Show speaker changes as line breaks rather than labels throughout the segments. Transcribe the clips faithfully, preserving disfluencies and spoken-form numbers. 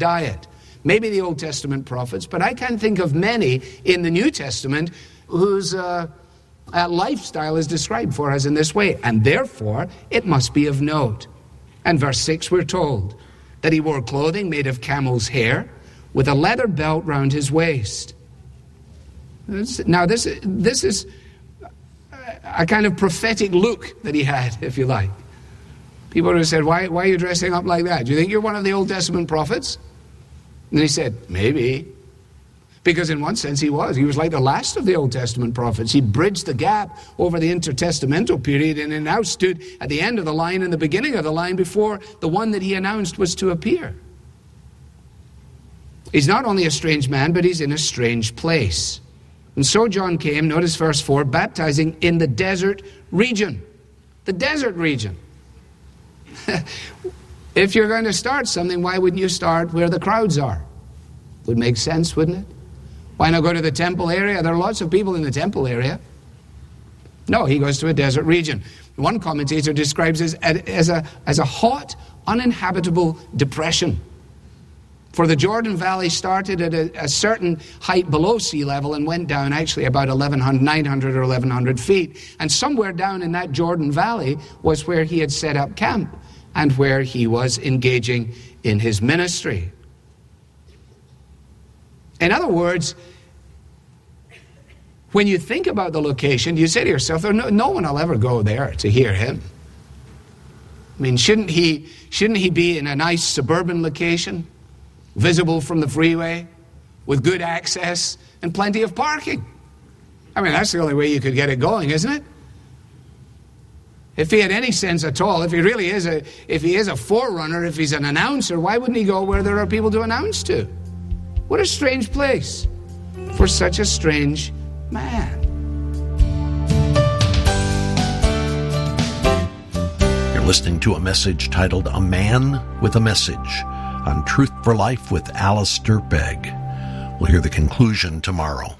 diet. Maybe the Old Testament prophets, but I can't think of many in the New Testament whose uh, uh, lifestyle is described for us in this way. And therefore, it must be of note. And verse six, we're told that he wore clothing made of camel's hair with a leather belt round his waist. Now, this, this is a kind of prophetic look that he had, if you like. People would have said, why, why are you dressing up like that? Do you think you're one of the Old Testament prophets? And he said, maybe. Because in one sense he was. He was like the last of the Old Testament prophets. He bridged the gap over the intertestamental period and he now stood at the end of the line and the beginning of the line before the one that he announced was to appear. He's not only a strange man, but he's in a strange place. And so John came, notice verse four, baptizing in the desert region. The desert region. If you're going to start something, why wouldn't you start where the crowds are? Would make sense, wouldn't it? Why not go to the temple area? There are lots of people in the temple area. No, he goes to a desert region. One commentator describes it as a, as a hot, uninhabitable depression. For the Jordan Valley started at a, a certain height below sea level and went down actually about eleven hundred, nine hundred or eleven hundred feet. And somewhere down in that Jordan Valley was where he had set up camp and where he was engaging in his ministry. In other words, when you think about the location, you say to yourself, no, no one will ever go there to hear him. I mean, shouldn't he, shouldn't he be in a nice suburban location, visible from the freeway, with good access and plenty of parking? I mean, that's the only way you could get it going, isn't it? If he had any sense at all, if he really is a, if he is a forerunner, if he's an announcer, why wouldn't he go where there are people to announce to? What a strange place for such a strange man.
You're listening to a message titled A Man with a Message on Truth for Life with Alistair Begg. We'll hear the conclusion tomorrow.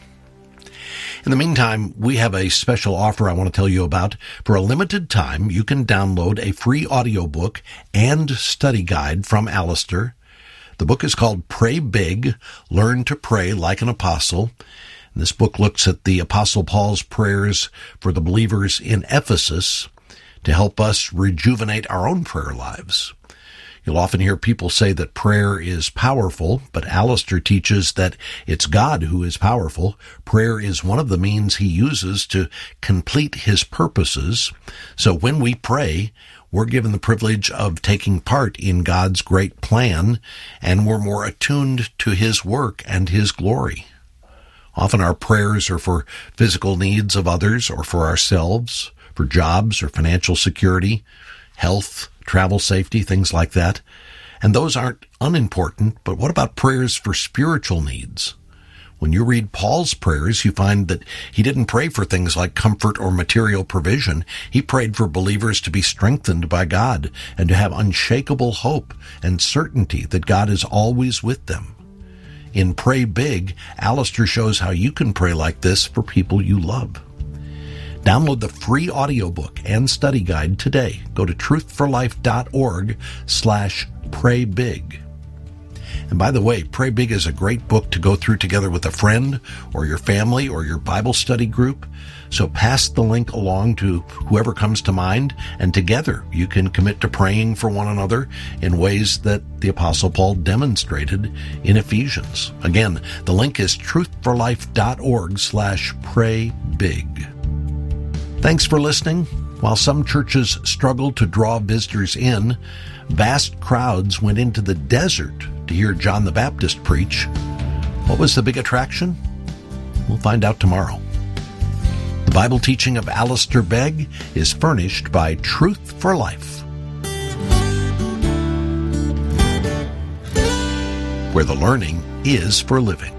In the meantime, we have a special offer I want to tell you about. For a limited time, you can download a free audiobook and study guide from Alistair. The book is called Pray Big, Learn to Pray Like an Apostle. And this book looks at the Apostle Paul's prayers for the believers in Ephesus to help us rejuvenate our own prayer lives. You'll often hear people say that prayer is powerful, but Alistair teaches that it's God who is powerful. Prayer is one of the means he uses to complete his purposes. So when we pray, we're given the privilege of taking part in God's great plan, and we're more attuned to his work and his glory. Often our prayers are for physical needs of others or for ourselves, for jobs or financial security, health, travel safety, things like that. And those aren't unimportant, but what about prayers for spiritual needs? When you read Paul's prayers, you find that he didn't pray for things like comfort or material provision. He prayed for believers to be strengthened by God and to have unshakable hope and certainty that God is always with them. In Pray Big, Alistair shows how you can pray like this for people you love. Download the free audiobook and study guide today. Go to truthforlife.org slash pray big. And by the way, Pray Big is a great book to go through together with a friend or your family or your Bible study group. So pass the link along to whoever comes to mind, and together you can commit to praying for one another in ways that the Apostle Paul demonstrated in Ephesians. Again, the link is truthforlife.org slash pray big. Thanks for listening. While some churches struggled to draw visitors in, vast crowds went into the desert to hear John the Baptist preach. What was the big attraction? We'll find out tomorrow. The Bible teaching of Alistair Begg is furnished by Truth for Life, where the learning is for living.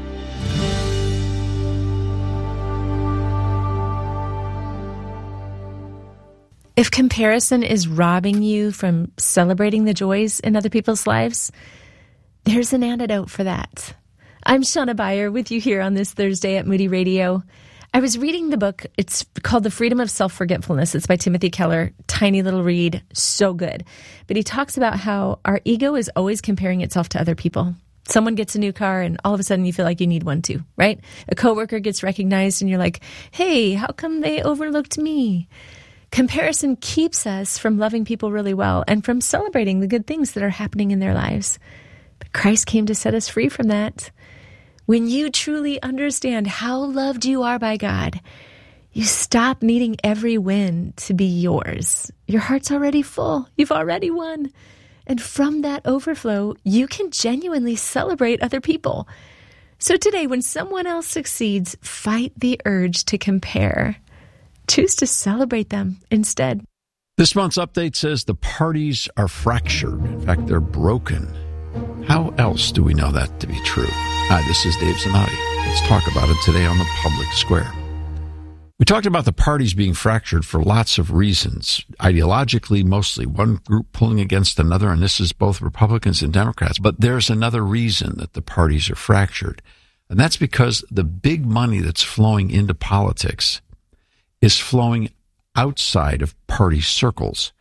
If comparison is robbing you from celebrating the joys in other people's lives, there's an antidote for that. I'm Shauna Beyer with you here on this Thursday at Moody Radio. I was reading the book. It's called The Freedom of Self-Forgetfulness. It's by Timothy Keller. Tiny little read. So good. But he talks about how our ego is always comparing itself to other people. Someone gets a new car and all of a sudden you feel like you need one too, right? A coworker gets recognized and you're like, hey, how come they overlooked me? Comparison keeps us from loving people really well and from celebrating the good things that are happening in their lives. But Christ came to set us free from that. When you truly understand how loved you are by God, you stop needing every win to be yours. Your heart's already full. You've already won. And from that overflow, you can genuinely celebrate other people. So today, when someone else succeeds, fight the urge to compare. Choose to celebrate them instead.
This month's update says the parties are fractured. In fact, they're broken. How else do we know that to be true? Hi, this is Dave Zanotti. Let's talk about it today on the Public Square. We talked about the parties being fractured for lots of reasons. Ideologically, mostly one group pulling against another, and this is both Republicans and Democrats. But there's another reason that the parties are fractured, and that's because the big money that's flowing into politics is flowing outside of party circles.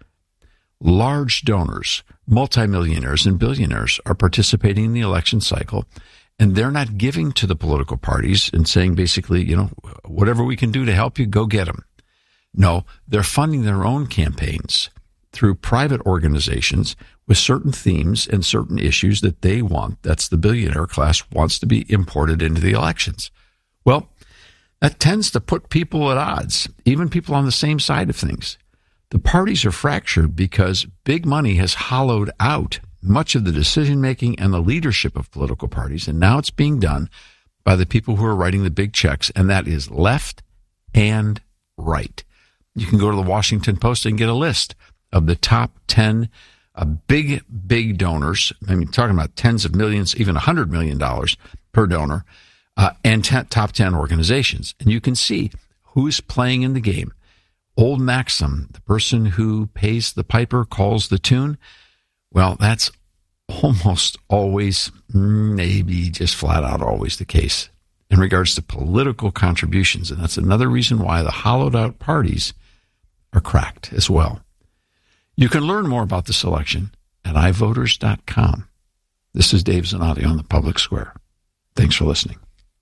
Large donors, multimillionaires and billionaires are participating in the election cycle, and they're not giving to the political parties and saying basically, you know, whatever we can do to help you, go get them. No, they're funding their own campaigns through private organizations with certain themes and certain issues that they want, that's the billionaire class, wants to be imported into the elections. Well, that tends to put people at odds, even people on the same side of things. The parties are fractured because big money has hollowed out much of the decision-making and the leadership of political parties, and now it's being done by the people who are writing the big checks, and that is left and right. You can go to the Washington Post and get a list of the top ten uh, big, big donors. I mean, talking about tens of millions, even one hundred million dollars per donor, uh, and t- top ten organizations. And you can see who's playing in the game. Old maxim, the person who pays the piper calls the tune. Well, that's almost always, maybe just flat out always the case in regards to political contributions. And that's another reason why the hollowed out parties are cracked as well. You can learn more about this election at i voters dot com. This is Dave Zanotti on the Public Square. Thanks for listening.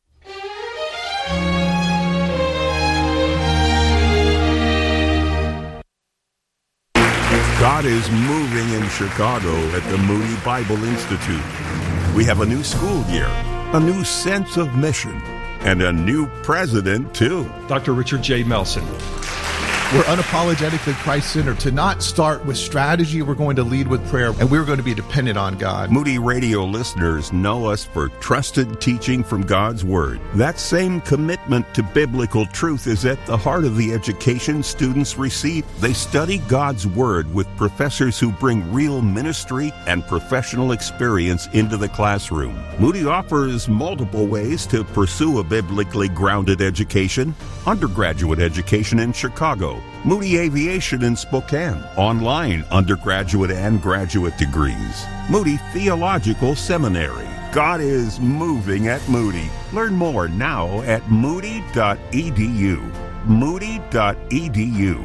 God is moving in Chicago at the Moody Bible Institute. We have a new school year, a new sense of mission, and a new president, too.
Doctor Richard J. Melson.
We're unapologetically Christ-centered. To not start with strategy, we're going to lead with prayer, and we're going to be dependent on God.
Moody Radio listeners know us for trusted teaching from God's Word. That same commitment to biblical truth is at the heart of the education students receive. They study God's Word with professors who bring real ministry and professional experience into the classroom. Moody offers multiple ways to pursue a biblically grounded education. Undergraduate education in Chicago, Moody Aviation in Spokane, online undergraduate and graduate degrees, Moody Theological Seminary. God is moving at Moody. Learn more now at moody dot e d u. moody dot e d u.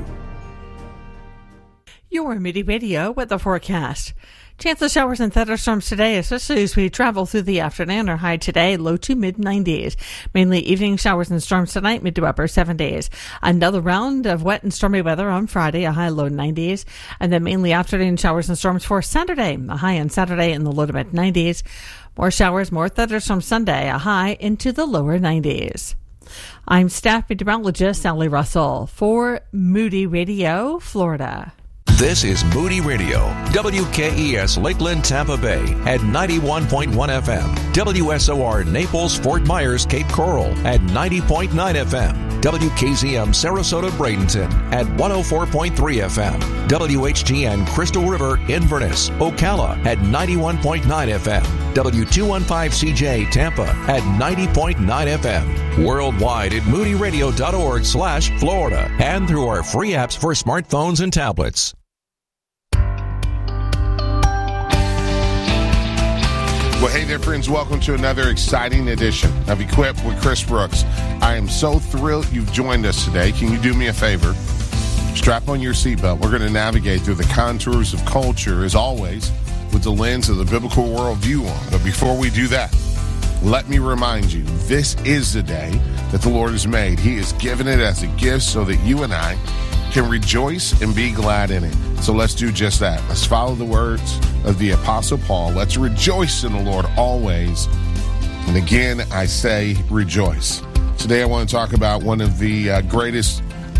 Your Moody Radio weather forecast. Chance of showers and thunderstorms today, especially as we travel through the afternoon. Our high today, low to mid nineties. Mainly evening showers and storms tonight, mid to upper seventies. Another round of wet and stormy weather on Friday, a high low nineties. And then mainly afternoon showers and storms for Saturday, a high on Saturday in the low to mid nineties. More showers, more thunderstorms Sunday, a high into the lower nineties. I'm staff meteorologist Sally Russell for Moody Radio, Florida.
This is Moody Radio, W K E S Lakeland, Tampa Bay at ninety-one point one F M, W S O R Naples, Fort Myers, Cape Coral at ninety point nine F M, W K Z M Sarasota, Bradenton at one oh four point three F M, W H T N Crystal River, Inverness, Ocala at ninety-one point nine F M, W two fifteen C J Tampa at ninety point nine F M, worldwide at moody radio dot org slash Florida and through our free apps for smartphones and tablets.
Well, hey there, friends. Welcome to another exciting edition of Equipped with Chris Brooks. I am so thrilled you've joined us today. Can you do me a favor? Strap on your seatbelt. We're going to navigate through the contours of culture, as always, with the lens of the biblical worldview on. But before we do that, let me remind you, this is the day that the Lord has made. He has given it as a gift so that you and I can rejoice and be glad in it. So let's do just that. Let's follow the words of the Apostle Paul. Let's rejoice in the Lord always. And again, I say rejoice. Today I want to talk about one of the uh, greatest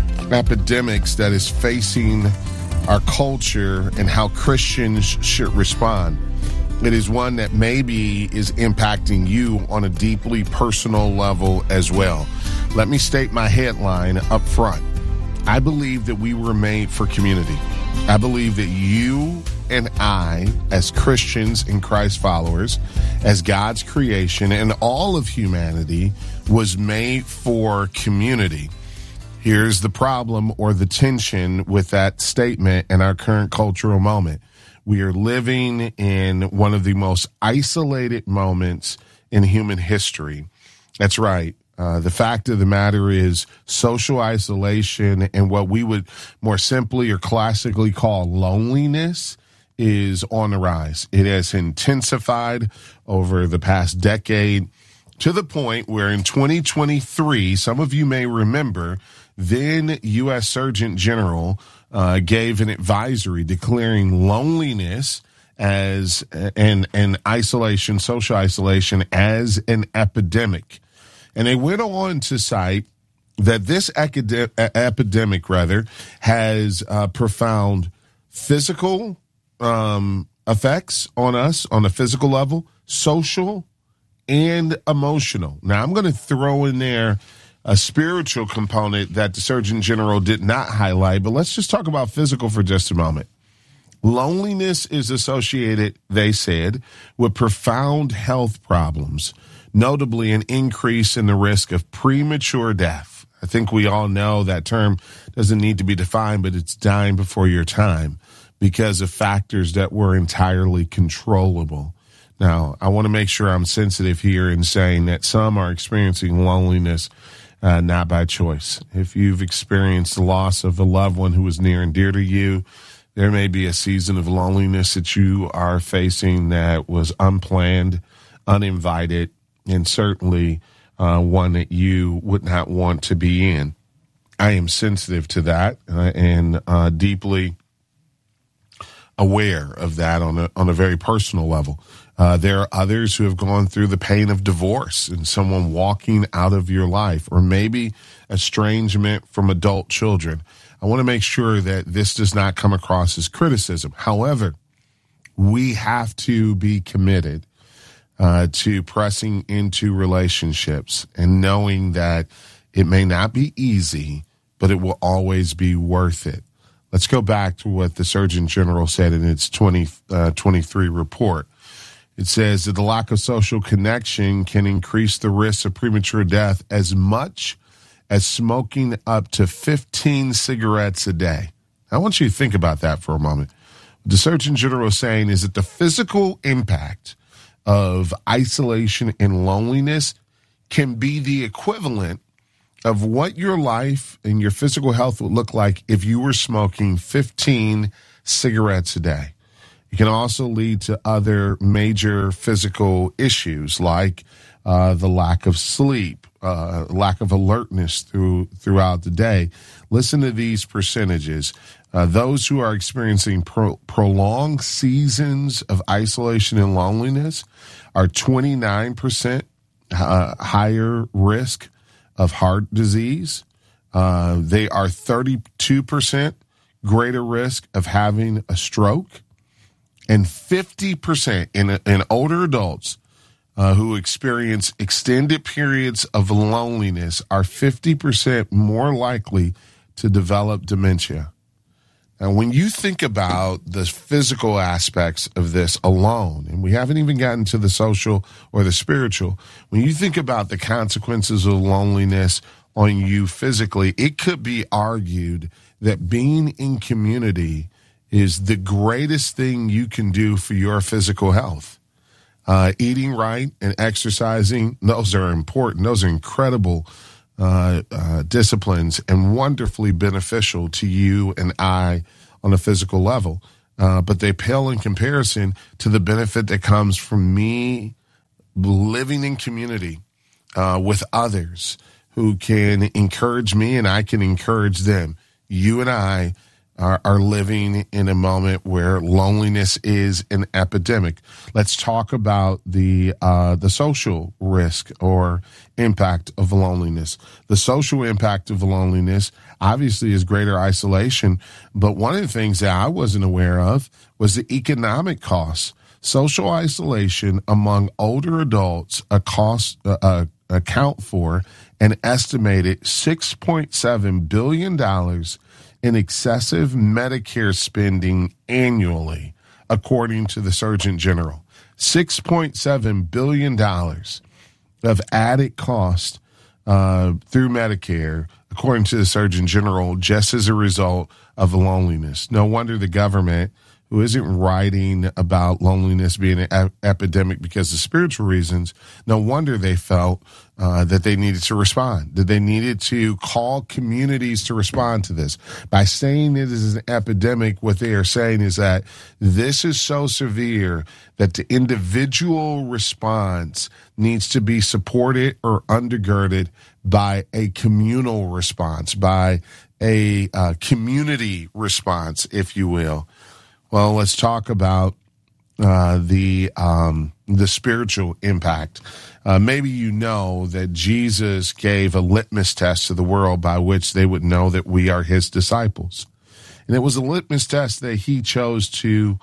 epidemics that is facing our culture and how Christians should respond. It is one that maybe is impacting you on a deeply personal level as well. Let me state my headline up front. I believe that we were made for community. I believe that you and I, as Christians and Christ followers, as God's creation and all of humanity, was made for community. Here's the problem or the tension with that statement in our current cultural moment. We are living in one of the most isolated moments in human history. That's right. Uh, the fact of the matter is social isolation and what we would more simply or classically call loneliness is on the rise. It has intensified over the past decade to the point where in twenty twenty-three, some of you may remember, then U S Surgeon General uh, gave an advisory declaring loneliness as an, an isolation, social isolation as an epidemic. And they went on to cite that this acad- epidemic, rather, has uh, profound physical um, effects on us on a physical level, social, and emotional. Now, I'm going to throw in there a spiritual component that the Surgeon General did not highlight, but let's just talk about physical for just a moment. Loneliness is associated, they said, with profound health problems, notably an increase in the risk of premature death. I think we all know that term doesn't need to be defined, but it's dying before your time because of factors that were entirely controllable. Now, I want to make sure I'm sensitive here in saying that some are experiencing loneliness uh, not by choice. If you've experienced the loss of a loved one who was near and dear to you, there may be a season of loneliness that you are facing that was unplanned, uninvited, and certainly uh, one that you would not want to be in. I am sensitive to that uh, and uh, deeply aware of that on a, on a very personal level. Uh, there are others who have gone through the pain of divorce and someone walking out of your life, or maybe estrangement from adult children. I want to make sure that this does not come across as criticism. However, we have to be committed Uh, to pressing into relationships and knowing that it may not be easy, but it will always be worth it. Let's go back to what the Surgeon General said in its twenty twenty-three report. It says that the lack of social connection can increase the risk of premature death as much as smoking up to fifteen cigarettes a day. I want you to think about that for a moment. What the Surgeon General is saying is that the physical impact of isolation and loneliness can be the equivalent of what your life and your physical health would look like if you were smoking fifteen cigarettes a day. It can also lead to other major physical issues like uh, the lack of sleep, uh, lack of alertness through throughout the day. Listen to these percentages. Uh, those who are experiencing pro- prolonged seasons of isolation and loneliness are twenty-nine percent uh, higher risk of heart disease. Uh, they are thirty-two percent greater risk of having a stroke, and fifty percent in, in older adults uh, who experience extended periods of loneliness are fifty percent more likely to develop dementia. Now, when you think about the physical aspects of this alone, and we haven't even gotten to the social or the spiritual, when you think about the consequences of loneliness on you physically, it could be argued that being in community is the greatest thing you can do for your physical health. Uh, eating right and exercising, those are important. Those are incredible uh, uh, disciplines and wonderfully beneficial to you and I on a physical level. Uh, but they pale in comparison to the benefit that comes from me living in community uh, with others who can encourage me and I can encourage them. You and I Are, are living in a moment where loneliness is an epidemic. Let's talk about the uh, the social risk or impact of loneliness. The social impact of loneliness obviously is greater isolation, but one of the things that I wasn't aware of was the economic costs. Social isolation among older adults a cost, uh, uh, account for an estimated six point seven billion dollars in excessive Medicare spending annually, according to the Surgeon General. six point seven billion dollars of added cost uh, through Medicare, according to the Surgeon General, just as a result of loneliness. No wonder the government, who isn't writing about loneliness being an ep- epidemic because of spiritual reasons, no wonder they felt uh, that they needed to respond, that they needed to call communities to respond to this. By saying it is an epidemic, what they are saying is that this is so severe that the individual response needs to be supported or undergirded by a communal response, by a uh, community response, if you will. Well, let's talk about uh, the um, the spiritual impact. Uh, maybe you know that Jesus gave a litmus test to the world by which they would know that we are his disciples. And it was a litmus test that he chose to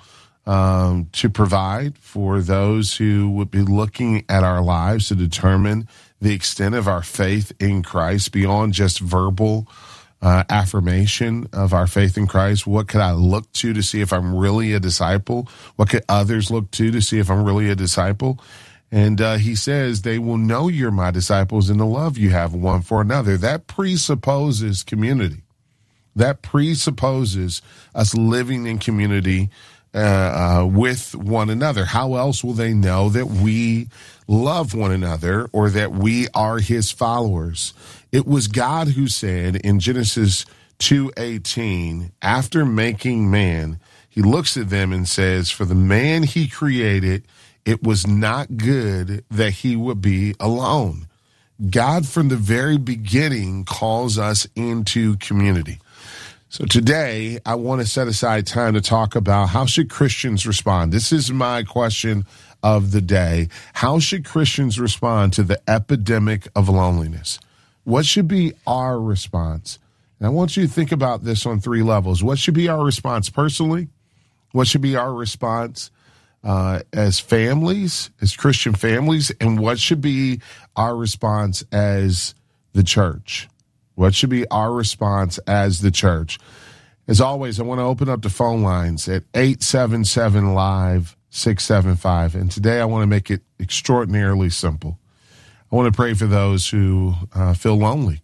um, to provide for those who would be looking at our lives to determine the extent of our faith in Christ beyond just verbal Uh, affirmation of our faith in Christ. What could I look to to see if I'm really a disciple? What could others look to to see if I'm really a disciple? And uh, he says, they will know you're my disciples in the love you have one for another. That presupposes community. That presupposes us living in community uh, uh, with one another. How else will they know that we love one another or that we are his followers? It was God who said in Genesis two eighteen, after making man, he looks at them and says, for the man he created, it was not good that he would be alone. God from the very beginning calls us into community. So today I want to set aside time to talk about how should Christians respond. This is my question of the day. How should Christians respond to the epidemic of loneliness? What should be our response? And I want you to think about this on three levels. What should be our response personally? What should be our response uh, as families, as Christian families? And what should be our response as the church? What should be our response as the church? As always, I want to open up the phone lines at eight seven seven, live, six seven five. And today I want to make it extraordinarily simple. I want to pray for those who uh, feel lonely,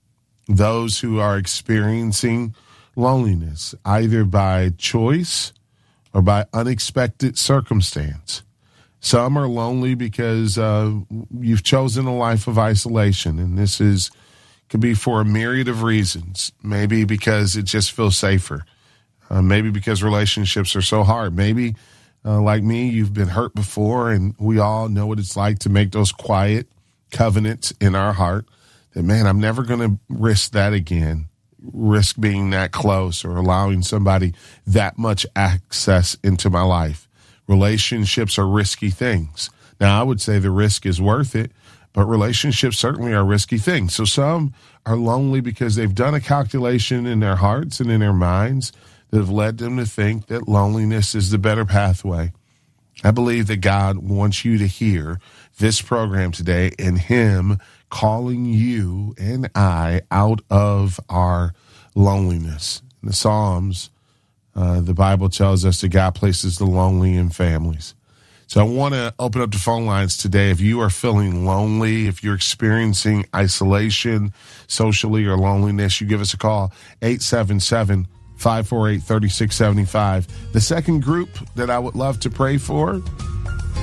those who are experiencing loneliness, either by choice or by unexpected circumstance. Some are lonely because uh, you've chosen a life of isolation, and this is could be for a myriad of reasons. Maybe because it just feels safer. Uh, maybe because relationships are so hard. Maybe, uh, like me, you've been hurt before, and we all know what it's like to make those quiet covenants in our heart that, man, I'm never going to risk that again, risk being that close or allowing somebody that much access into my life. Relationships are risky things. Now, I would say the risk is worth it, but relationships certainly are risky things. So some are lonely because they've done a calculation in their hearts and in their minds that have led them to think that loneliness is the better pathway. I believe that God wants you to hear this program today and him calling you and I out of our loneliness. In the Psalms, uh, the Bible tells us that God places the lonely in families. So I want to open up the phone lines today. If you are feeling lonely, if you're experiencing isolation socially or loneliness, you give us a call, eight seven seven, five four eight, three six seven five. The second group that I would love to pray for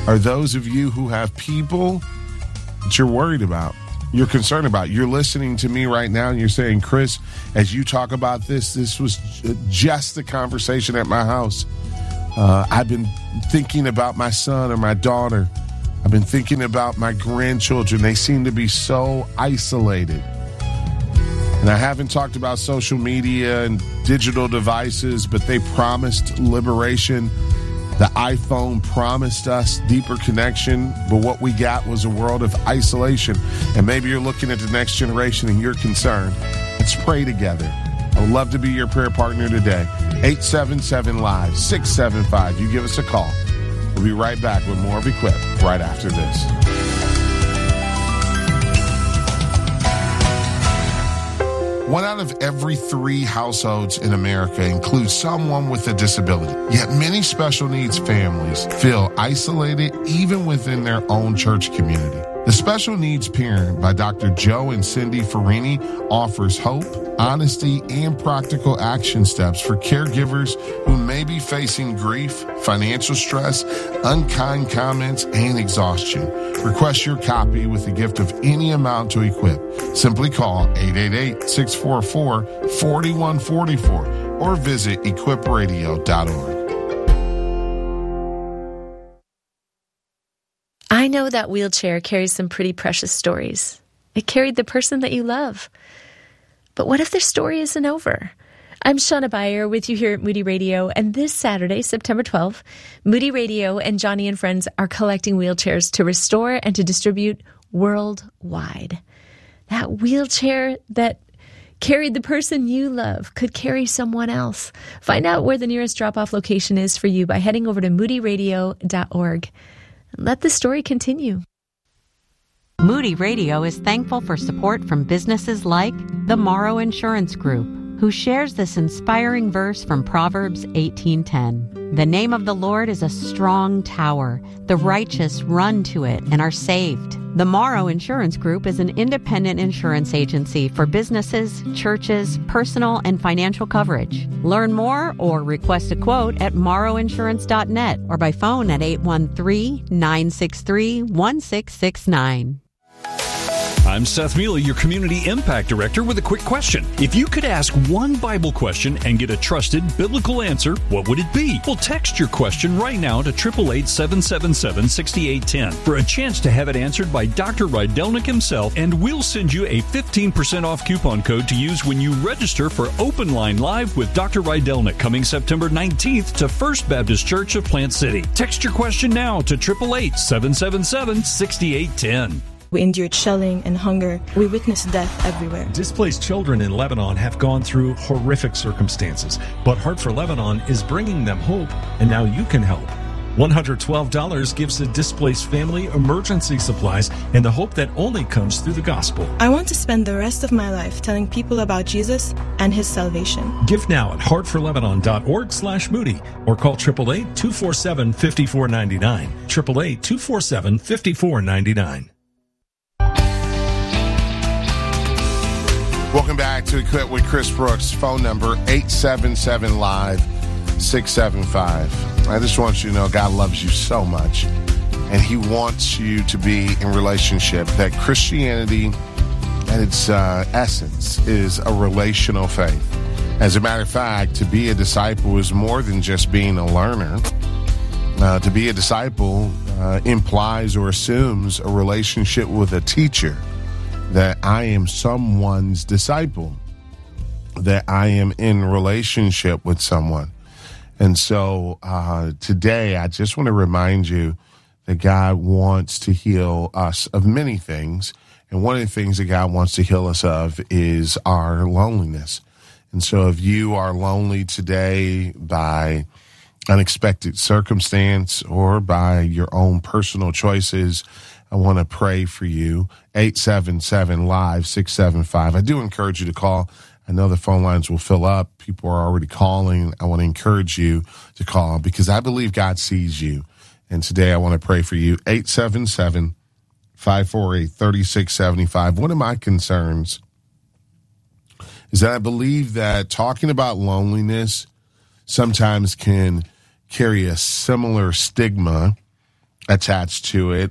are those of you who have people that you're worried about, you're concerned about. You're listening to me right now and you're saying, Chris, as you talk about this, this was just the conversation at my house. Uh, I've been thinking about my son or my daughter. I've been thinking about my grandchildren. They seem to be so isolated. And I haven't talked about social media and digital devices, but they promised liberation. The iPhone promised us deeper connection, but what we got was a world of isolation. And maybe you're looking at the next generation and you're concerned. Let's pray together. I would love to be your prayer partner today. eight seven seven, live, six seven five. You give us a call. We'll be right back with more of Equip right after this. One out of every three households in America includes someone with a disability. Yet many special needs families feel isolated even within their own church community. The Special Needs Parent by Doctor Joe and Cindy Farini offers hope, honesty, and practical action steps for caregivers who may be facing grief, financial stress, unkind comments, and exhaustion. Request your copy with a gift of any amount to Equip. Simply call eight eight eight, six four four, four one four four or visit equip radio dot org.
I know that wheelchair carries some pretty precious stories. It carried the person that you love. But what if their story isn't over? I'm Shauna Beyer with you here at Moody Radio, and this Saturday, September twelfth, Moody Radio and Johnny and Friends are collecting wheelchairs to restore and to distribute worldwide. That wheelchair that carried the person you love could carry someone else. Find out where the nearest drop-off location is for you by heading over to moody radio dot org. Let the story continue.
Moody Radio is thankful for support from businesses like the Morrow Insurance Group, who shares this inspiring verse from Proverbs eighteen ten. The name of the Lord is a strong tower. The righteous run to it and are saved. The Morrow Insurance Group is an independent insurance agency for businesses, churches, personal, and financial coverage. Learn more or request a quote at morrow insurance dot net or by phone at eight one three, nine six three, one six six nine.
I'm Seth Mealy, your Community Impact Director, with a quick question. If you could ask one Bible question and get a trusted biblical answer, what would it be? Well, text your question right now to eight eight eight, seven seven seven, six eight one zero for a chance to have it answered by Doctor Rydelnik himself, and we'll send you a fifteen percent off coupon code to use when you register for Open Line Live with Doctor Rydelnik coming September nineteenth to First Baptist Church of Plant City. Text your question now to eight eight eight, seven seven seven, six eight one zero.
We endured shelling and hunger. We witnessed death everywhere.
Displaced children in Lebanon have gone through horrific circumstances, but Heart for Lebanon is bringing them hope, and now you can help. one hundred twelve dollars gives the displaced family emergency supplies and the hope that only comes through the gospel.
I want to spend the rest of my life telling people about Jesus and his salvation.
Give now at heart for lebanon dot org slash Moody or call eight eight eight, two four seven, five four nine nine. eight eight eight, two four seven, five four nine nine.
Welcome back to Equip with Chris Brooks. Phone number eight seven seven, live, six seven five. I just want you to know God loves you so much, and he wants you to be in relationship. That Christianity at its uh, essence is a relational faith. As a matter of fact, to be a disciple is more than just being a learner. Uh, to be a disciple uh, implies or assumes a relationship with a teacher. That I am someone's disciple, that I am in relationship with someone. And so uh, today, I just want to remind you that God wants to heal us of many things. And one of the things that God wants to heal us of is our loneliness. And so if you are lonely today by unexpected circumstance or by your own personal choices, I want to pray for you. eight seven seven, live, six seven five. I do encourage you to call. I know the phone lines will fill up. People are already calling. I want to encourage you to call because I believe God sees you. And today I want to pray for you. eight seven seven, five four eight, three six seven five. One of my concerns is that I believe that talking about loneliness sometimes can carry a similar stigma attached to it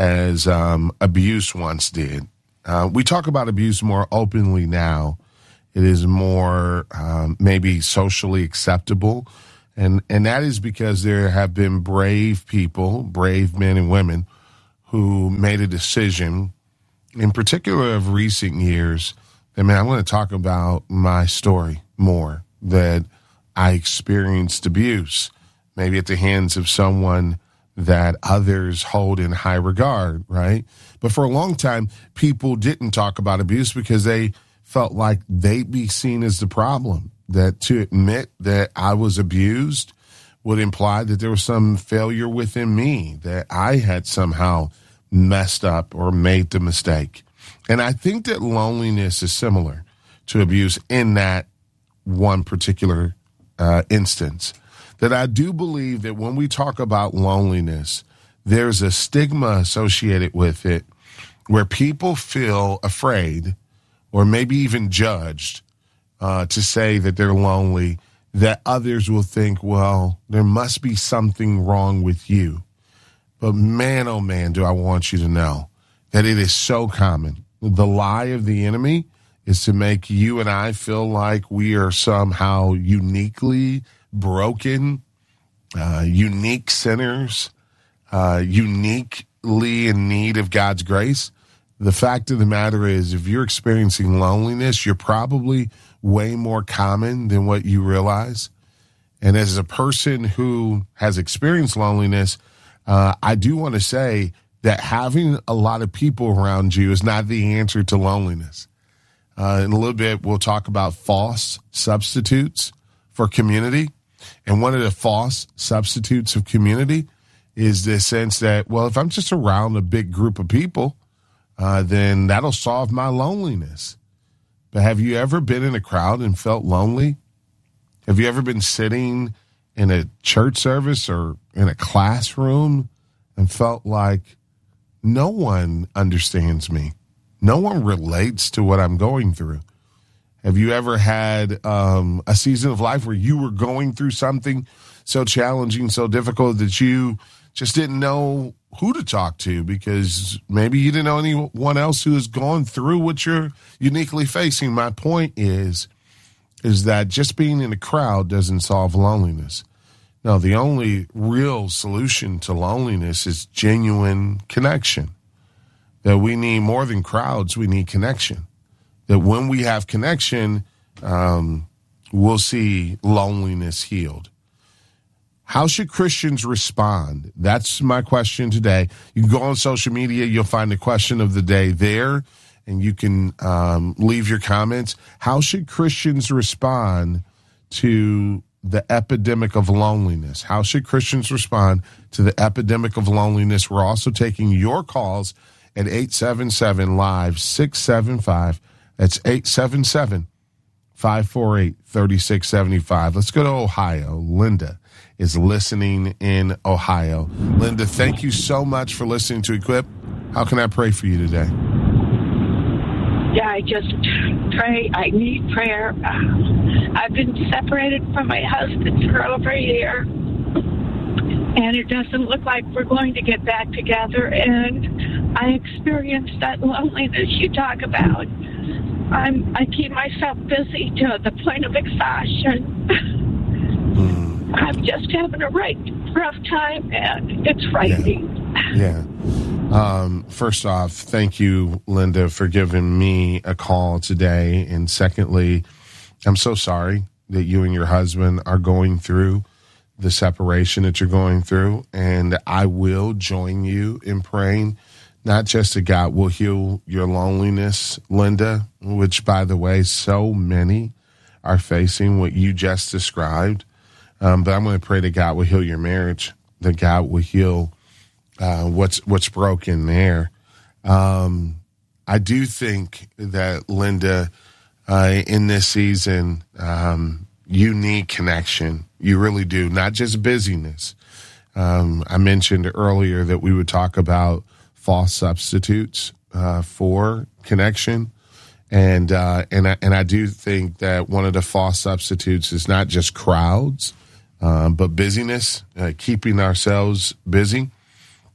as um, abuse once did. Uh, we talk about abuse more openly now. It is more um, maybe socially acceptable. And, and that is because there have been brave people, brave men and women, who made a decision, in particular of recent years, that, man, I want to talk about my story more, that I experienced abuse, maybe at the hands of someone that others hold in high regard, right? But for a long time, people didn't talk about abuse because they felt like they'd be seen as the problem, that to admit that I was abused would imply that there was some failure within me, that I had somehow messed up or made the mistake. And I think that loneliness is similar to abuse in that one particular uh, instance. That I do believe that when we talk about loneliness, there's a stigma associated with it where people feel afraid or maybe even judged uh, to say that they're lonely, that others will think, well, there must be something wrong with you. But man, oh man, do I want you to know that it is so common. The lie of the enemy is to make you and I feel like we are somehow uniquely broken, uh, unique sinners, uh, uniquely in need of God's grace. The fact of the matter is, if you're experiencing loneliness, you're probably way more common than what you realize. And as a person who has experienced loneliness, uh, I do want to say that having a lot of people around you is not the answer to loneliness. Uh, in a little bit, we'll talk about false substitutes for community. And one of the false substitutes of community is the sense that, well, if I'm just around a big group of people, uh, then that'll solve my loneliness. But have you ever been in a crowd and felt lonely? Have you ever been sitting in a church service or in a classroom and felt like no one understands me? No one relates to what I'm going through. Have you ever had um, a season of life where you were going through something so challenging, so difficult that you just didn't know who to talk to because maybe you didn't know anyone else who has gone through what you're uniquely facing? My point is, is that just being in a crowd doesn't solve loneliness. No, the only real solution to loneliness is genuine connection. That we need more than crowds, we need connection. That when we have connection, um, we'll see loneliness healed. How should Christians respond? That's my question today. You can go on social media, you'll find the question of the day there, and you can um, leave your comments. How should Christians respond to the epidemic of loneliness? How should Christians respond to the epidemic of loneliness? We're also taking your calls at eight seven seven, live, six seven five. That's eight seven seven, five four eight, three six seven five. Let's go to Ohio. Linda is listening in Ohio. Linda, thank you so much for listening to Equip. How can I pray for you today?
Yeah, I just pray. I need prayer. Uh, I've been separated from my husband for over a year, and it doesn't look like we're going to get back together. And I experienced that loneliness you talk about. I'm, I keep myself busy to the point of exhaustion. Mm. I'm just having a right rough time, and it's frightening.
Yeah. yeah. Um, first off, thank you, Linda, for giving me a call today. And secondly, I'm so sorry that you and your husband are going through the separation that you're going through. And I will join you in praying, not just that God will heal your loneliness, Linda, which, by the way, so many are facing what you just described. Um, but I'm going to pray that God will heal your marriage, that God will heal uh, what's what's broken there. Um, I do think that, Linda, uh, in this season, um, you need connection. You really do, not just busyness. Um, I mentioned earlier that we would talk about false substitutes uh, for connection. And uh, and I, and I do think that one of the false substitutes is not just crowds, um, but busyness, uh, keeping ourselves busy.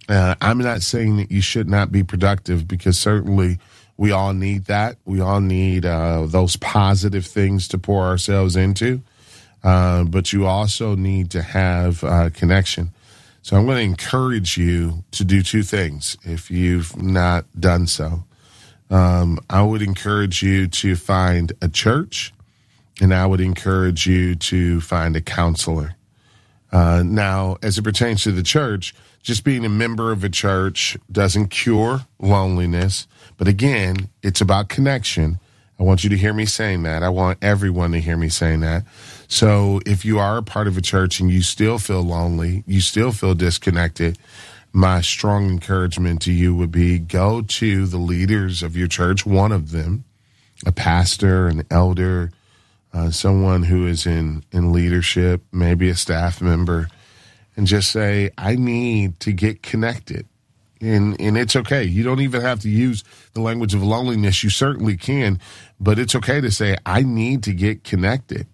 Uh, I'm not saying that you should not be productive, because certainly we all need that. We all need uh, those positive things to pour ourselves into. Uh, but you also need to have uh, connection. So I'm going to encourage you to do two things if you've not done so. Um, I would encourage you to find a church, and I would encourage you to find a counselor. Uh, now, as it pertains to the church, just being a member of a church doesn't cure loneliness. But again, it's about connection. I want you to hear me saying that. I want everyone to hear me saying that. So if you are a part of a church and you still feel lonely, you still feel disconnected, my strong encouragement to you would be go to the leaders of your church, one of them, a pastor, an elder, uh, someone who is in, in leadership, maybe a staff member, and just say, I need to get connected. And and it's okay. You don't even have to use the language of loneliness. You certainly can, but it's okay to say, I need to get connected.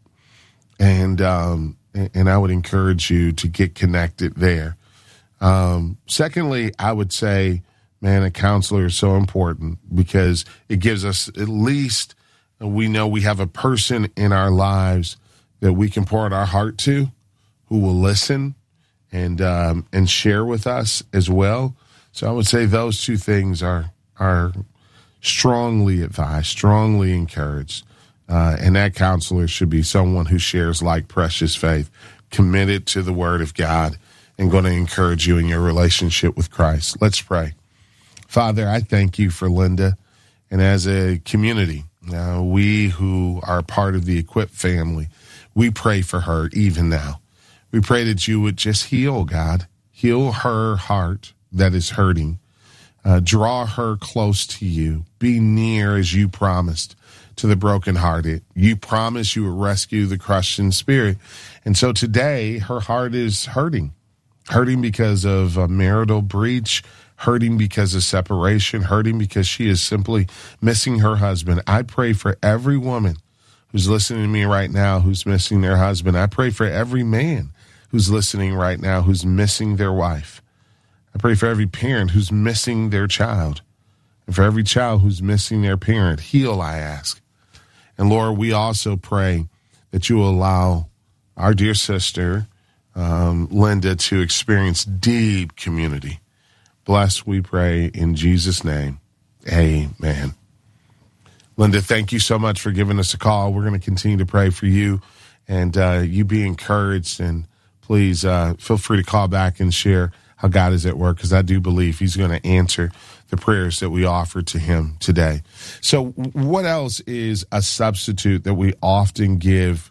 And um, and I would encourage you to get connected there. Um, secondly, I would say, man, a counselor is so important because it gives us at least, we know we have a person in our lives that we can pour out our heart to, who will listen and um, and share with us as well. So I would say those two things are are strongly advised, strongly encouraged. Uh, and that counselor should be someone who shares like precious faith, committed to the Word of God, and going to encourage you in your relationship with Christ. Let's pray. Father, I thank you for Linda. And as a community, uh, we who are part of the Equip family, we pray for her even now. We pray that you would just heal, God, heal her heart that is hurting. Uh, draw her close to you. Be near as you promised to the brokenhearted. You promised you would rescue the crushed in spirit. And so today her heart is hurting, hurting because of a marital breach, hurting because of separation, hurting because she is simply missing her husband. I pray for every woman who's listening to me right now who's missing their husband. I pray for every man who's listening right now who's missing their wife. I pray for every parent who's missing their child, and for every child who's missing their parent. Heal, I ask. And Lord, we also pray that you will allow our dear sister, um, Linda, to experience deep community. Bless, we pray, in Jesus' name. Amen. Linda, thank you so much for giving us a call. We're going to continue to pray for you, and uh, you be encouraged. And please uh, feel free to call back and share how God is at work, because I do believe he's going to answer the prayers that we offer to him today. So what else is a substitute that we often give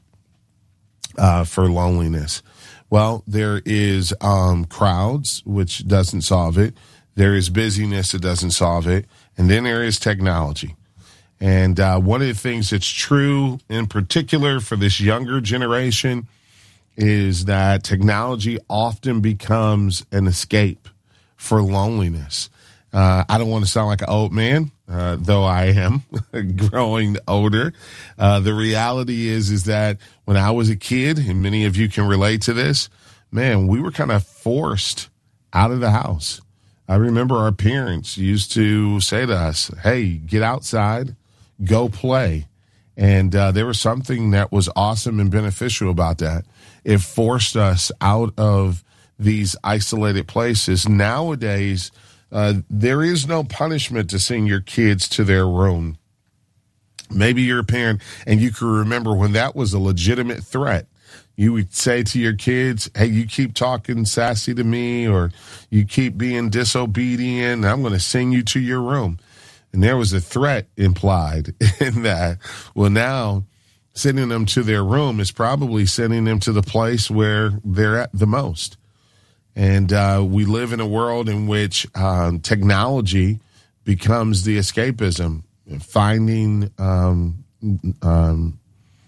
uh, for loneliness? Well, there is um, crowds, which doesn't solve it. There is busyness that doesn't solve it. And then there is technology. And uh, one of the things that's true in particular for this younger generation is that technology often becomes an escape for loneliness. Uh, I don't want to sound like an old man, uh, though I am growing older. Uh, the reality is, is that when I was a kid, and many of you can relate to this, man, we were kind of forced out of the house. I remember our parents used to say to us, hey, get outside, go play. And uh, there was something that was awesome and beneficial about that. It forced us out of these isolated places. Nowadays, uh, there is no punishment to send your kids to their room. Maybe you're a parent and you can remember when that was a legitimate threat. You would say to your kids, hey, you keep talking sassy to me, or you keep being disobedient, I'm going to send you to your room. And there was a threat implied in that. Well, now sending them to their room is probably sending them to the place where they're at the most. And uh, we live in a world in which um, technology becomes the escapism. Finding um, um,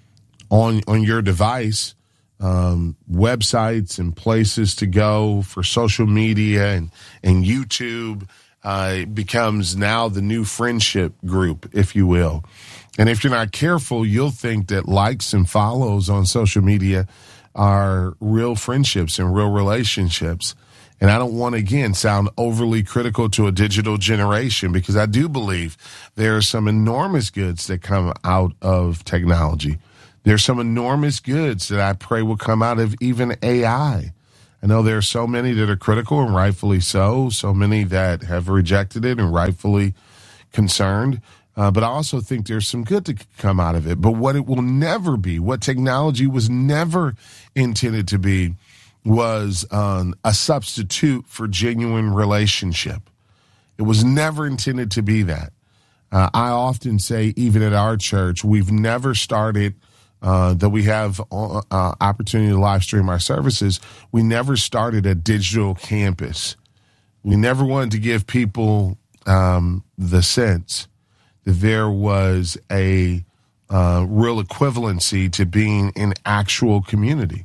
on on your device um, websites and places to go for social media and, and YouTube uh, becomes now the new friendship group, if you will. And if you're not careful, you'll think that likes and follows on social media are real friendships and real relationships. And I don't want to, again, sound overly critical to a digital generation, because I do believe there are some enormous goods that come out of technology. There's some enormous goods that I pray will come out of even A I. I know there are so many that are critical, and rightfully so, so many that have rejected it and rightfully concerned. Uh, but I also think there's some good to come out of it. But what it will never be, what technology was never intended to be, was um, a substitute for genuine relationship. It was never intended to be that. Uh, I often say, even at our church, we've never started, uh, that we have uh, opportunity to live stream our services, we never started a digital campus. We never wanted to give people um, the sense that there was a uh, real equivalency to being in actual community.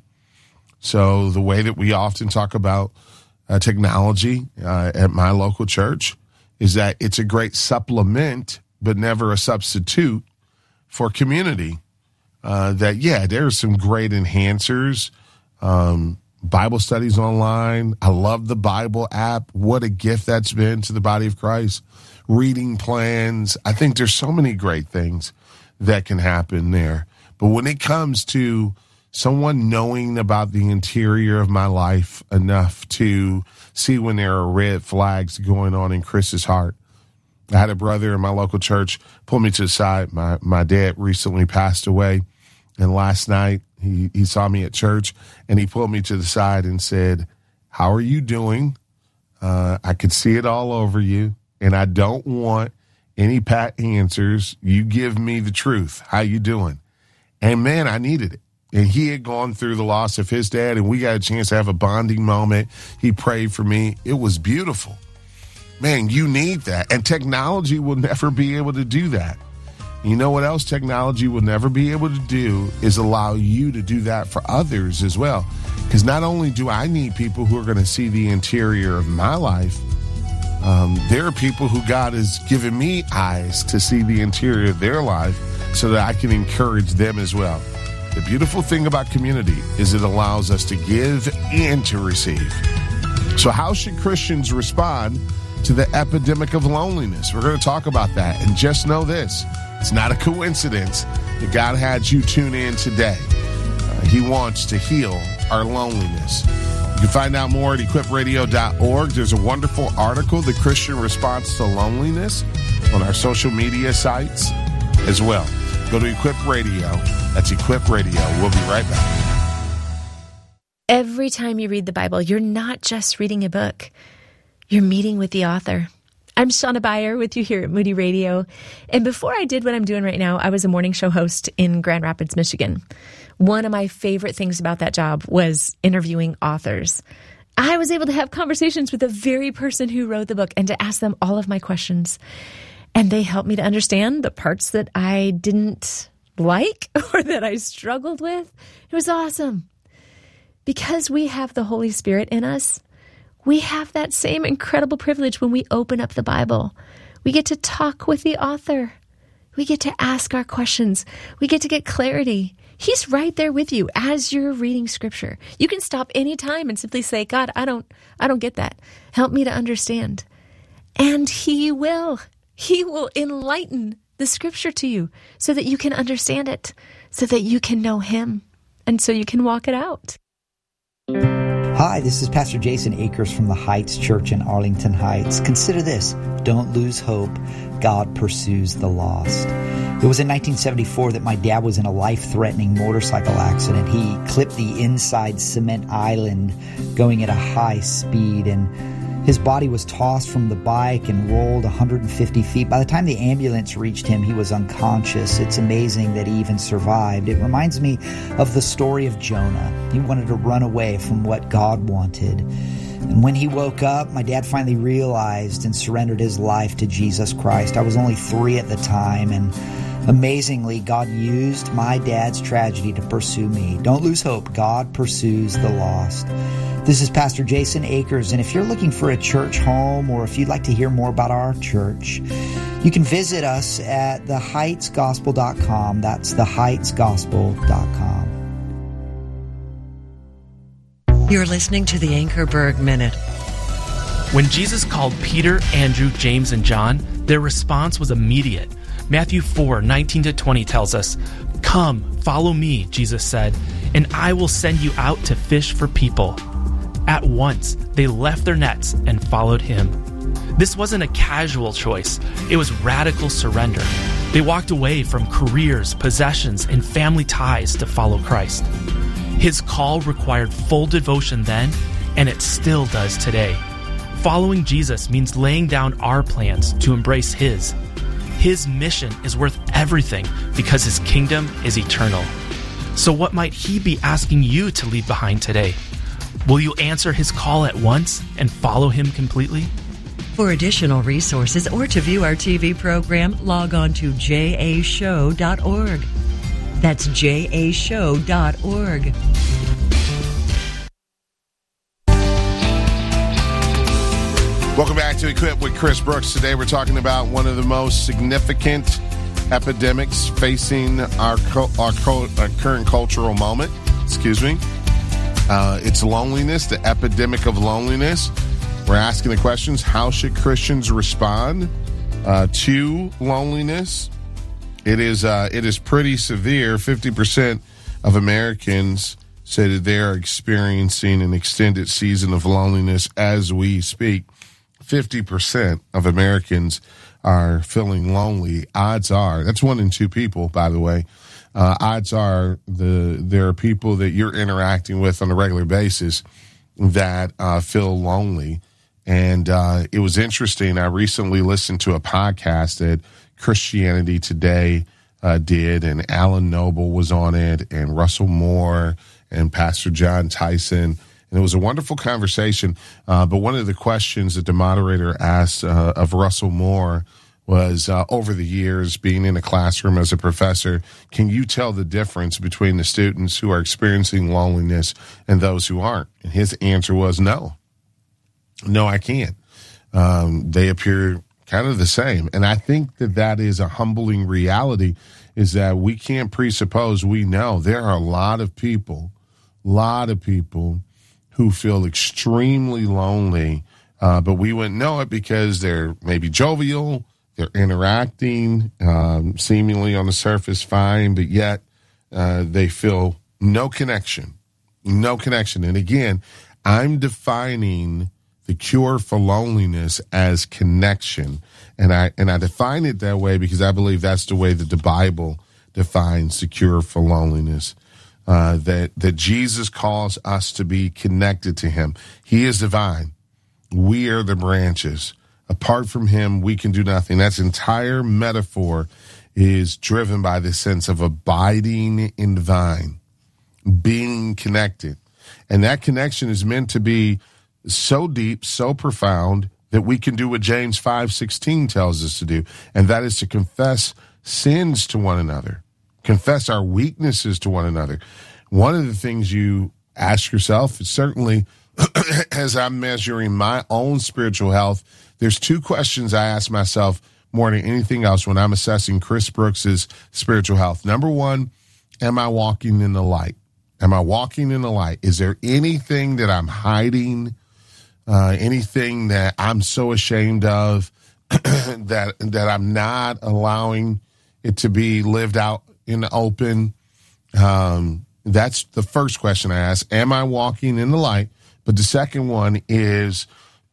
So the way that we often talk about uh, technology uh, at my local church is that it's a great supplement, but never a substitute for community. Uh, that, yeah, there are some great enhancers, um, Bible studies online. I love the Bible app. What a gift that's been to the body of Christ. Reading plans. I think there's so many great things that can happen there. But when it comes to someone knowing about the interior of my life enough to see when there are red flags going on in Chris's heart. I had a brother in my local church pull me to the side. My my dad recently passed away, and last night he, he saw me at church, and he pulled me to the side and said, "How are you doing? Uh, I could see it all over you, and I don't want any pat answers. You give me the truth. How you doing?" And man, I needed it. And he had gone through the loss of his dad, and we got a chance to have a bonding moment. He prayed for me. It was beautiful. Man, you need that. And technology will never be able to do that. You know what else technology will never be able to do is allow you to do that for others as well. Because not only do I need people who are going to see the interior of my life, um, there are people who God has given me eyes to see the interior of their life so that I can encourage them as well. The beautiful thing about community is it allows us to give and to receive. So how should Christians respond to the epidemic of loneliness? We're going to talk about that. And just know this, it's not a coincidence that God had you tune in today. Uh, he wants to heal our loneliness. You can find out more at equip radio dot org. There's a wonderful article, The Christian Response to Loneliness, on our social media sites as well. Go to Equip Radio. That's Equip Radio. We'll be right back.
Every time you read the Bible, you're not just reading a book. You're meeting with the author. I'm Shauna Beyer with you here at Moody Radio. And before I did what I'm doing right now, I was a morning show host in Grand Rapids, Michigan. One of my favorite things about that job was interviewing authors. I was able to have conversations with the very person who wrote the book and to ask them all of my questions. And they helped me to understand the parts that I didn't like or that I struggled with. It was awesome. Because we have the Holy Spirit in us, we have that same incredible privilege when we open up the Bible. We get to talk with the author. We get to ask our questions. We get to get clarity. He's right there with you as you're reading Scripture. You can stop any time and simply say, God, I don't, I don't get that. Help me to understand. And He will. He will enlighten the Scripture to you so that you can understand it, so that you can know Him, and so you can walk it out.
Hi, this is Pastor Jason Akers from the Heights Church in Arlington Heights. Consider this. Don't lose hope. God pursues the lost. It was in nineteen seventy-four that my dad was in a life-threatening motorcycle accident. He clipped the inside cement island going at a high speed, and his body was tossed from the bike and rolled one hundred fifty feet. By the time the ambulance reached him, he was unconscious. It's amazing that he even survived. It reminds me of the story of Jonah. He wanted to run away from what God wanted. And when he woke up, my dad finally realized and surrendered his life to Jesus Christ. I was only three at the time, and amazingly, God used my dad's tragedy to pursue me. Don't lose hope. God pursues the lost. This is Pastor Jason Akers, and if you're looking for a church home or if you'd like to hear more about our church, you can visit us at the heights gospel dot com. That's the heights gospel dot com.
You're listening to the Anchorberg Minute, When Jesus called Peter, Andrew, James, and John, their response was immediate. Matthew four, nineteen to twenty tells us, "Come, follow me," Jesus said, "and I will send you out to fish for people." At once, they left their nets and followed him. This wasn't a casual choice. It was radical surrender. They walked away from careers, possessions, and family ties to follow Christ. His call required full devotion then, and it still does today. Following Jesus means laying down our plans to embrace his. His mission is worth everything because his kingdom is eternal. So what might he be asking you to leave behind today? Will you answer his call at once and follow him completely?
For additional resources or to view our T V program, log on to j a show dot org. That's j a show dot org.
Welcome back to Equip with Chris Brooks. Today we're talking about one of the most significant epidemics facing our, our, our current cultural moment. Excuse me. Uh, it's loneliness, the epidemic of loneliness. We're asking the questions, how should Christians respond uh, to loneliness? It is uh, it is pretty severe. fifty percent of Americans say that they are experiencing an extended season of loneliness as we speak. fifty percent of Americans are feeling lonely. Odds are, that's one in two people, by the way. Uh, odds are the there are people that you're interacting with on a regular basis that uh, feel lonely. And uh, it was interesting. I recently listened to a podcast that Christianity Today uh, did, and Alan Noble was on it, and Russell Moore, and Pastor John Tyson. And it was a wonderful conversation. Uh, but one of the questions that the moderator asked uh, of Russell Moore was, uh, over the years, being in a classroom as a professor, can you tell the difference between the students who are experiencing loneliness and those who aren't? And his answer was no. No, I can't. Um, they appear kind of the same. And I think that that is a humbling reality, is that we can't presuppose we know. There are a lot of people, a lot of people who feel extremely lonely, uh, but we wouldn't know it because they're maybe jovial, they're interacting, um, seemingly on the surface fine, but yet uh, they feel no connection, no connection. And again, I'm defining the cure for loneliness as connection. And I and I define it that way because I believe that's the way that the Bible defines the cure for loneliness. Uh, that, that Jesus calls us to be connected to him. He is the vine. We are the branches. Apart from him, we can do nothing. That entire metaphor is driven by this sense of abiding in the vine, being connected. And that connection is meant to be so deep, so profound, that we can do what James five sixteen tells us to do, and that is to confess sins to one another, confess our weaknesses to one another. One of the things you ask yourself is certainly, as I'm measuring my own spiritual health, there's two questions I ask myself more than anything else when I'm assessing Chris Brooks's spiritual health. Number one, am I walking in the light? Am I walking in the light? Is there anything that I'm hiding? Uh, anything that I'm so ashamed of that that I'm not allowing it to be lived out in the open? Um, that's the first question I ask. Am I walking in the light? But the second one is,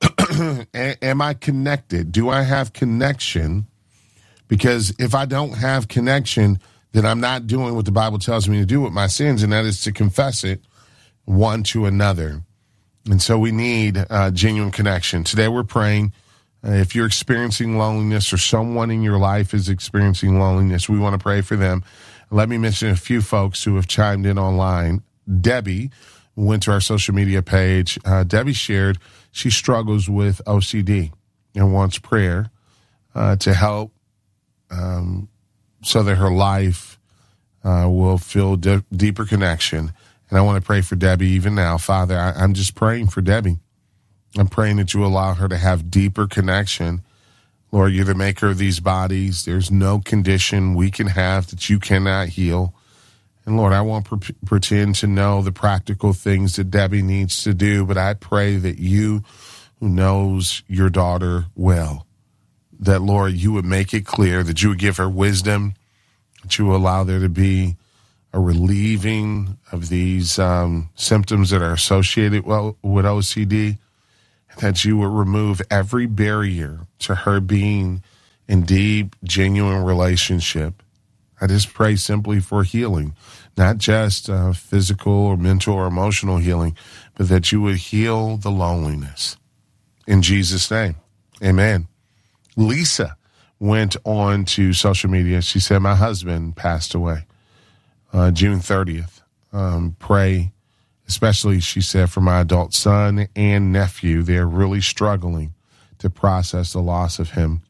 am I connected? Do I have connection? Because if I don't have connection, then I'm not doing what the Bible tells me to do with my sins, and that is to confess it one to another. And so we need uh, genuine connection. Today we're praying. Uh, if you're experiencing loneliness or someone in your life is experiencing loneliness, we want to pray for them. Let me mention a few folks who have chimed in online. Debbie went to our social media page. Uh, Debbie shared she struggles with O C D and wants prayer uh, to help um, so that her life uh, will feel de- deeper connection. And I want to pray for Debbie even now. Father, I, I'm just praying for Debbie. I'm praying that you allow her to have deeper connection. Lord, you're the maker of these bodies. There's no condition we can have that you cannot heal. And Lord, I won't pre- pretend to know the practical things that Debbie needs to do, but I pray that you who knows your daughter well, that, Lord, you would make it clear, that you would give her wisdom, that you will allow there to be a relieving of these um, symptoms that are associated well, with O C D, that you would remove every barrier to her being in deep, genuine relationship. I just pray simply for healing, not just uh, physical or mental or emotional healing, but that you would heal the loneliness. In Jesus' name, amen. Lisa went on to social media. She said, my husband passed away uh, June thirtieth. Um, pray, especially, she said, for my adult son and nephew. They're really struggling to process the loss of him.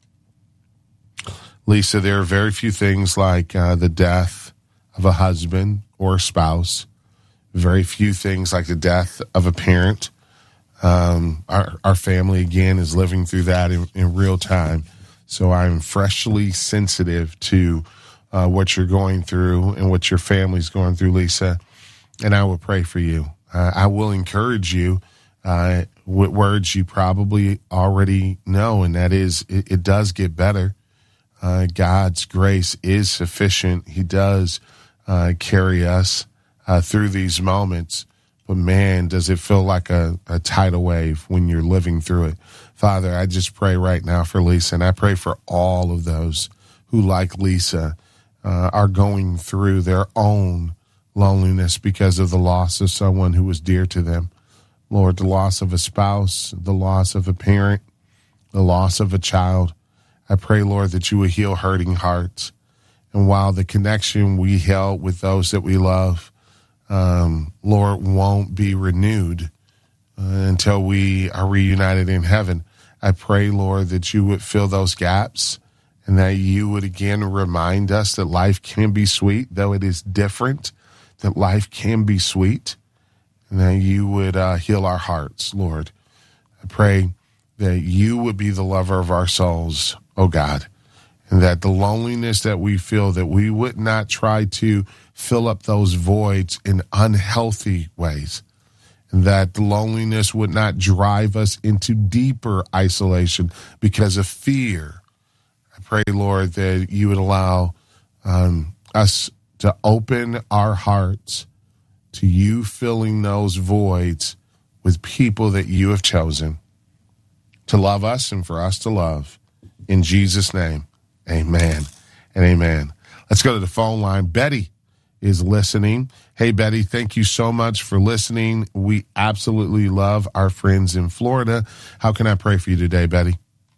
Lisa, there are very few things like uh, the death of a husband or a spouse, very few things like the death of a parent. Um, our, our family, again, is living through that in, in real time. So I'm freshly sensitive to uh, what you're going through and what your family's going through, Lisa. And I will pray for you. Uh, I will encourage you uh, with words you probably already know, and that is it, it does get better. Uh, God's grace is sufficient. He does uh, carry us uh, through these moments. But man, does it feel like a, a tidal wave when you're living through it. Father, I just pray right now for Lisa, and I pray for all of those who, like Lisa, uh, are going through their own loneliness because of the loss of someone who was dear to them. Lord, the loss of a spouse, the loss of a parent, the loss of a child. I pray, Lord, that you would heal hurting hearts. And while the connection we held with those that we love, Um, Lord, won't be renewed uh, until we are reunited in heaven, I pray, Lord, that you would fill those gaps and that you would again remind us that life can be sweet, though it is different, that life can be sweet, and that you would uh, heal our hearts, Lord. I pray that you would be the lover of our souls, oh God, and that the loneliness that we feel, that we would not try to fill up those voids in unhealthy ways, and that the loneliness would not drive us into deeper isolation because of fear. I pray, Lord, that you would allow um, us to open our hearts to you filling those voids with people that you have chosen to love us and for us to love. In Jesus' name, amen and amen. Let's go to the phone line. Betty is listening. Hey, Betty, thank you so much for listening. We absolutely love our friends in Florida. How can I pray for you today, Betty?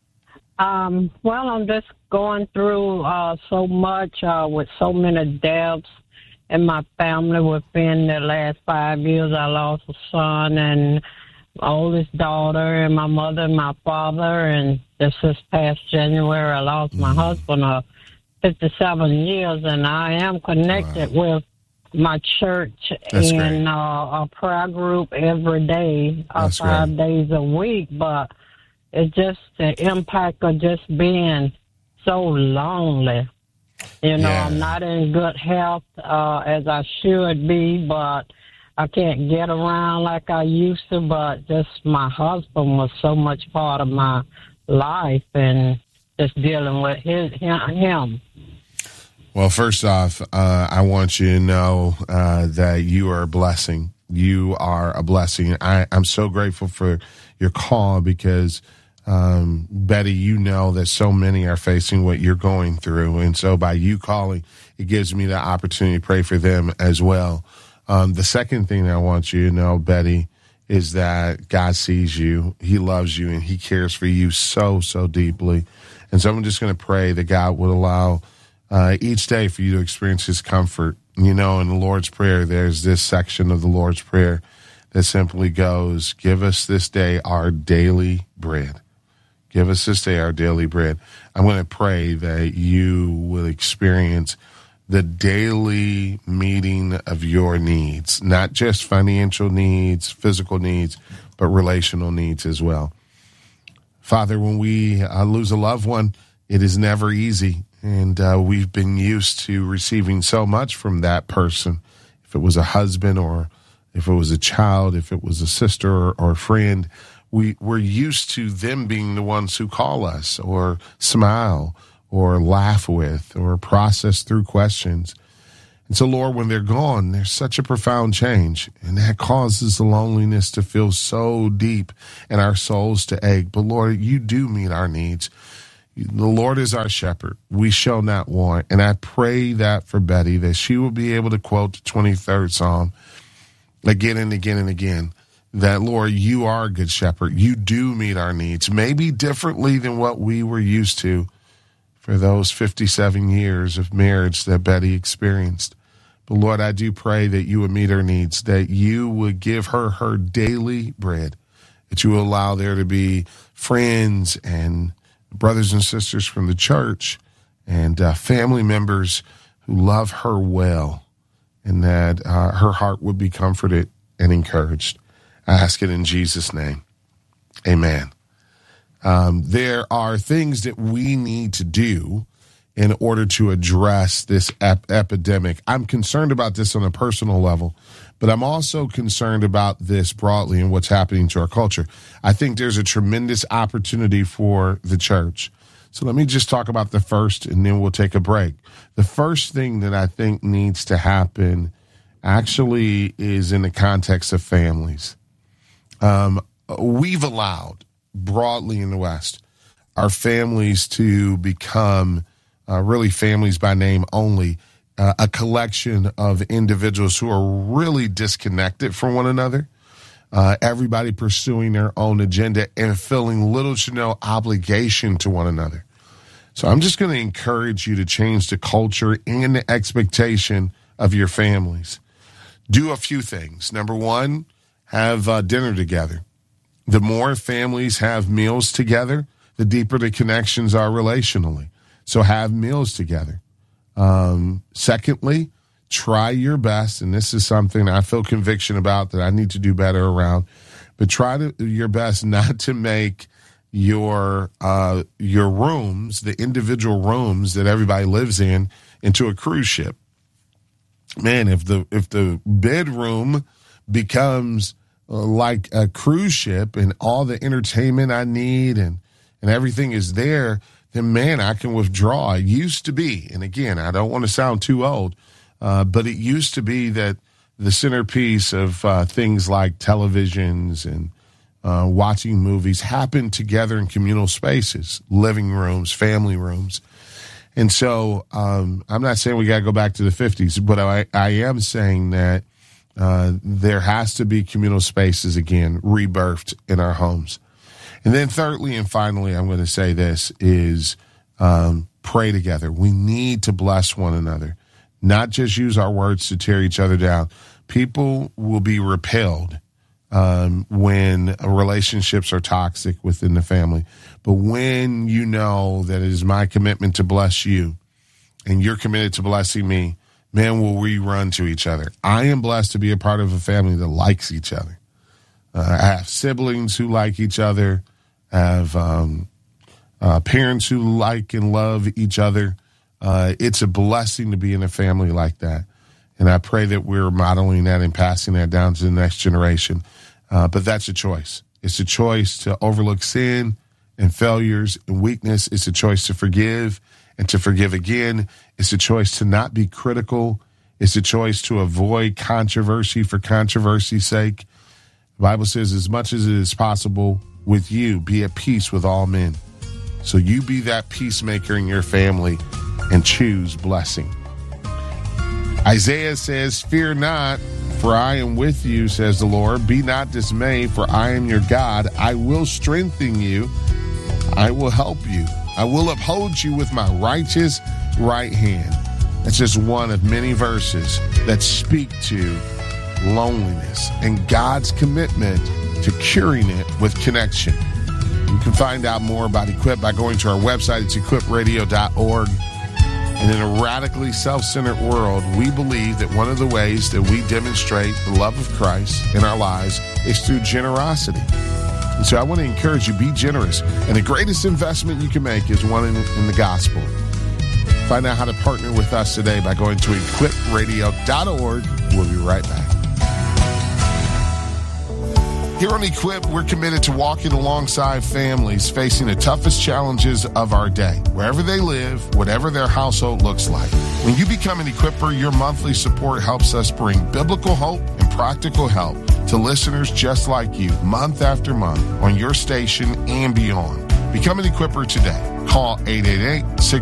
Um, well, I'm just going through uh, so much uh, with so many deaths in my family within the last five years. I lost a son and my oldest daughter and my mother and my father. And just this past January, I lost my mm. husband of fifty-seven years, and I am connected wow. with my church That's and uh, a prayer group every day, uh, five great. days a week. But it's just the impact of just being so lonely. You know, yeah. I'm not in good health uh, as I should be, but I can't get around like I used to. But just my husband was so much part of my life, and just dealing with his him.
Well, first off, uh, I want you to know uh, that you are a blessing. You are a blessing. I, I'm so grateful for your call because, um, Betty, you know that so many are facing what you're going through. And so by you calling, it gives me the opportunity to pray for them as well. Um, the second thing I want you to know, Betty, is that God sees you, he loves you, and he cares for you so, so deeply. And so I'm just going to pray that God would allow uh, each day for you to experience his comfort. You know, in the Lord's Prayer, there's this section of the Lord's Prayer that simply goes, give us this day our daily bread. Give us this day our daily bread. I'm going to pray that you will experience the daily meeting of your needs, not just financial needs, physical needs, but relational needs as well. Father, when we uh, lose a loved one, it is never easy, and uh, we've been used to receiving so much from that person. If it was a husband or if it was a child, if it was a sister or, or a friend, We, we're used to them being the ones who call us or smile or laugh with or process through questions. And so, Lord, when they're gone, there's such a profound change, and that causes the loneliness to feel so deep and our souls to ache. But, Lord, you do meet our needs. The Lord is our shepherd. We shall not want. And I pray that for Betty, that she will be able to quote the twenty-third Psalm again and again and again, that, Lord, you are a good shepherd. You do meet our needs, maybe differently than what we were used to for those fifty-seven years of marriage that Betty experienced. But, Lord, I do pray that you would meet her needs, that you would give her her daily bread, that you will allow there to be friends and brothers and sisters from the church and uh, family members who love her well, and that uh, her heart would be comforted and encouraged. I ask it in Jesus' name. Amen. Um, there are things that we need to do in order to address this ep- epidemic. I'm concerned about this on a personal level, but I'm also concerned about this broadly and what's happening to our culture. I think there's a tremendous opportunity for the church. So let me just talk about the first, and then we'll take a break. The first thing that I think needs to happen actually is in the context of families. Um, we've allowed, broadly in the West, our families to become uh, really families by name only, uh, a collection of individuals who are really disconnected from one another, uh, everybody pursuing their own agenda and feeling little to no obligation to one another. So I'm just going to encourage you to change the culture and the expectation of your families. Do a few things. Number one, have uh, dinner together. The more families have meals together, the deeper the connections are relationally. So have meals together. Um, secondly, try your best, and this is something I feel conviction about that I need to do better around, but try to, your best not to make your uh, your rooms, the individual rooms that everybody lives in, into a cruise ship. Man, if the if the bedroom becomes like a cruise ship and all the entertainment I need and, and everything is there, then, man, I can withdraw. It used to be, and again, I don't want to sound too old, uh, but it used to be that the centerpiece of uh, things like televisions and uh, watching movies happened together in communal spaces, living rooms, family rooms. And so um, I'm not saying we got to go back to the fifties, but I, I am saying that Uh, there has to be communal spaces again, rebirthed in our homes. And then thirdly and finally, I'm going to say this is um, pray together. We need to bless one another, not just use our words to tear each other down. People will be repelled um, when relationships are toxic within the family. But when you know that it is my commitment to bless you and you're committed to blessing me, man, will we run to each other. I am blessed to be a part of a family that likes each other. Uh, I have siblings who like each other. I have um, uh, parents who like and love each other. Uh, it's a blessing to be in a family like that. And I pray that we're modeling that and passing that down to the next generation. Uh, but that's a choice. It's a choice to overlook sin and failures and weakness. It's a choice to forgive and to forgive again. It's a choice to not be critical. It's a choice to avoid controversy for controversy's sake. The Bible says, as much as it is possible with you, be at peace with all men. So you be that peacemaker in your family and choose blessing. Isaiah says, fear not, for I am with you, says the Lord. Be not dismayed, for I am your God. I will strengthen you. I will help you. I will uphold you with my righteous right hand. That's just one of many verses that speak to loneliness and God's commitment to curing it with connection. You can find out more about Equip by going to our website. It's equip radio dot org. And in a radically self-centered world, we believe that one of the ways that we demonstrate the love of Christ in our lives is through generosity. And so I want to encourage you, be generous. And the greatest investment you can make is one in, in the gospel. Find out how to partner with us today by going to equip radio dot org. We'll be right back. Here on Equip, we're committed to walking alongside families facing the toughest challenges of our day, wherever they live, whatever their household looks like. When you become an Equipper, your monthly support helps us bring biblical hope and practical help to listeners just like you, month after month, on your station and beyond. Become an Equipper today. Call eight eight eight, six